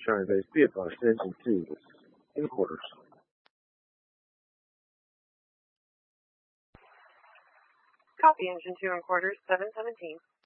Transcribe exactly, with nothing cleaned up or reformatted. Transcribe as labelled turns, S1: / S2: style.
S1: Charlie Base, be advised, engine two is in quarters.
S2: Copy, engine two in quarters, seven seventeen.